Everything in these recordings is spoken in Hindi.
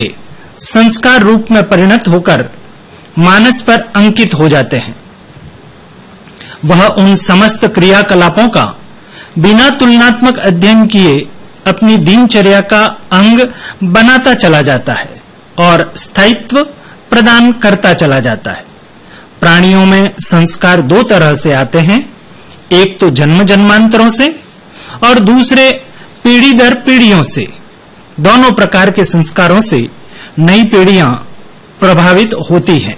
संस्कार रूप में परिणत होकर मानस पर अंकित हो जाते हैं। वह उन समस्त क्रियाकलापों का बिना तुलनात्मक अध्ययन किए अपनी दिनचर्या का अंग बनाता चला जाता है और स्थायित्व प्रदान करता चला जाता है। प्राणियों में संस्कार दो तरह से आते हैं, एक तो जन्म जन्मांतरों से और दूसरे पीढ़ी दर पीढ़ियों से। दोनों प्रकार के संस्कारों से नई पीढ़ियां प्रभावित होती हैं।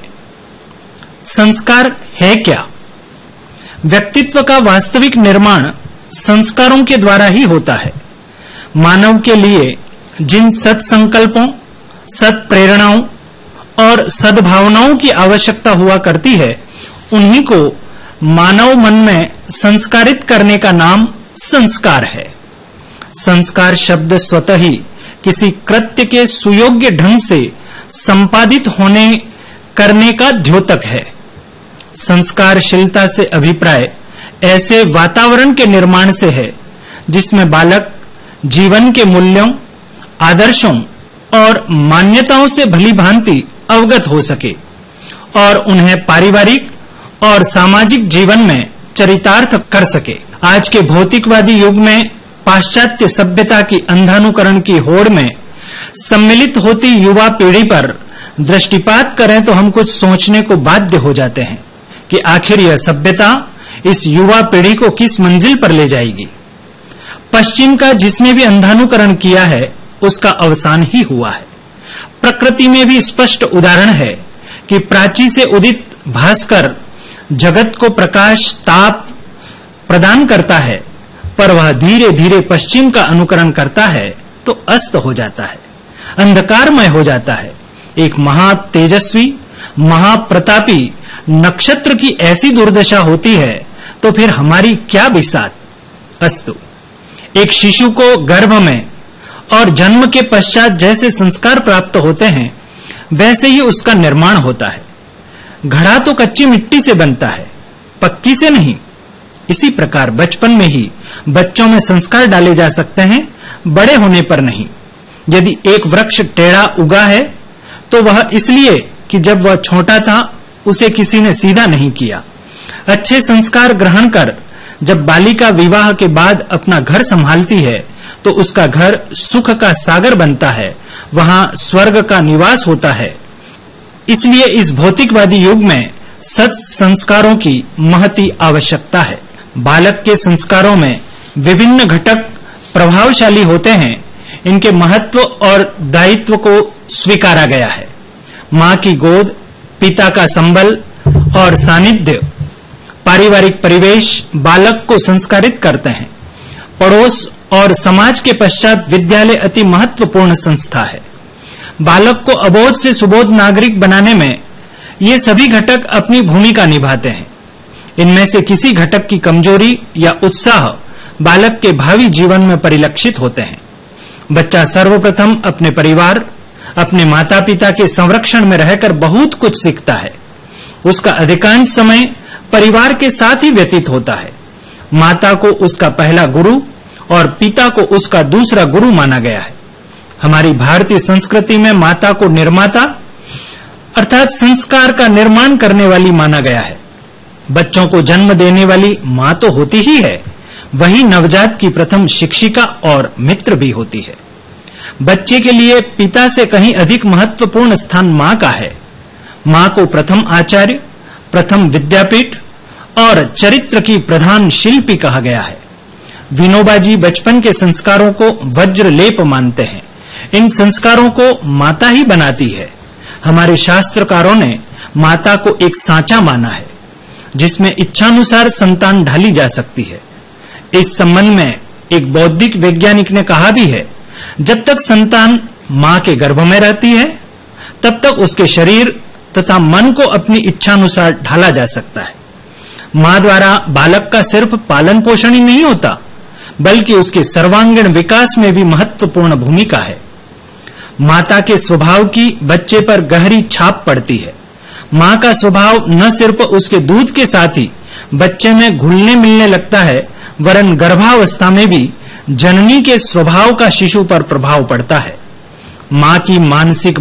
संस्कार है क्या? व्यक्तित्व का वास्तविक निर्माण संस्कारों के द्वारा ही होता है। मानव के लिए जिन सत्संकल्पों, सत्प्रेरणाओं और सद्भावनाओं की आवश्यकता हुआ करती है, उन्हीं को मानव मन में संस्कारित करने का नाम संस्कार है। संस्कार शब्द स्वतः ही किसी कृत्य के सुयोग्य ढंग से संपादित होने करने का द्योतक है। संस्कारशीलता से अभिप्राय ऐसे वातावरण के निर्माण से है जिसमें बालक जीवन के मूल्यों, आदर्शों और मान्यताओं से भली भांति अवगत हो सके और उन्हें पारिवारिक और सामाजिक जीवन में चरितार्थ कर सके। आज के भौतिकवादी युग में पाश्चात्य सभ्यता की अंधानुकरण की होड़ में सम्मिलित होती युवा पीढ़ी पर दृष्टिपात करें तो हम कुछ सोचने को बाध्य हो जाते हैं कि आखिर यह सभ्यता इस युवा पीढ़ी को किस मंजिल पर ले जाएगी। पश्चिम का जिसने भी अंधानुकरण किया है उसका अवसान ही हुआ है। प्रकृति में भी स्पष्ट उदाहरण है कि प्राची से उदित भास्कर जगत को प्रकाश ताप प्रदान करता है, पर वह धीरे धीरे पश्चिम का अनुकरण करता है तो अस्त हो जाता है, अंधकारमय हो जाता है। एक महातेजस्वी, महाप्रतापी नक्षत्र की ऐसी दुर्दशा होती है तो फिर हमारी क्या बिसात। अस्तु, एक शिशु को गर्भ में और जन्म के पश्चात जैसे संस्कार प्राप्त होते हैं वैसे ही उसका निर्माण होता है। घड़ा तो कच्ची मिट्टी से बनता है, पक्की से नहीं। इसी प्रकार बचपन में ही बच्चों में संस्कार डाले जा सकते हैं, बड़े होने पर नहीं। यदि एक वृक्ष टेढ़ा उगा है तो वह इसलिए कि जब वह छोटा था उसे किसी ने सीधा नहीं किया। अच्छे संस्कार ग्रहण कर जब बालिका विवाह के बाद अपना घर संभालती है तो उसका घर सुख का सागर बनता है, वहां स्वर्ग का निवास होता है। इसलिए इस भौतिकवादी युग में सत् संस्कारों की महती आवश्यकता है। बालक के संस्कारों में विभिन्न घटक प्रभावशाली होते हैं। इनके महत्व और दायित्व को स्वीकारा गया है। मां की गोद, पिता का संबल और सानिध्य, पारिवारिक परिवेश बालक को संस्कारित करते हैं। पड़ोस और समाज के पश्चात विद्यालय अति महत्वपूर्ण संस्था है। बालक को अबोध से सुबोध नागरिक बनाने में ये सभी घटक अपनी भूमिका निभाते हैं। इनमें से किसी घटक की कमजोरी या उत्साह बालक के भावी जीवन में परिलक्षित होते हैं। बच्चा सर्वप्रथम अपने परिवार, अपने माता पिता के संरक्षण में रहकर बहुत कुछ सीखता है। उसका अधिकांश समय परिवार के साथ ही व्यतीत होता है। माता को उसका पहला गुरु और पिता को उसका दूसरा गुरु माना गया है। हमारी भारतीय संस्कृति में माता को निर्माता अर्थात संस्कार का निर्माण करने वाली माना गया है। बच्चों को जन्म देने वाली मां तो होती ही है, वही नवजात की प्रथम शिक्षिका और मित्र भी होती है। बच्चे के लिए पिता से कहीं अधिक महत्वपूर्ण स्थान मां का है। मां को प्रथम आचार्य, प्रथम विद्यापीठ और चरित्र की प्रधान शिल्पी कहा गया है। विनोबा जी बचपन के संस्कारों को वज्र लेप मानते हैं। इन संस्कारों को माता ही बनाती है। हमारे शास्त्रकारों ने माता को एक सांचा माना है जिसमें इच्छानुसार संतान ढाली जा सकती है। इस संबंध में एक बौद्धिक वैज्ञानिक ने कहा भी है, जब तक संतान मां के गर्भ में रहती है तब तक उसके शरीर तथा मन को अपनी इच्छानुसार ढाला जा सकता है। मां द्वारा बालक का सिर्फ पालन पोषण ही नहीं होता, बल्कि उसके सर्वांगीण विकास में भी महत्वपूर्ण भूमिका है। माता के स्वभाव की बच्चे पर गहरी छाप पड़ती है। मां का स्वभाव न सिर्फ उसके दूध के साथ ही बच्चे में घुलने मिलने लगता है, वरन गर्भावस्था में भी जननी के स्वभाव का शिशु पर प्रभाव पड़ता है। मां की मानसिक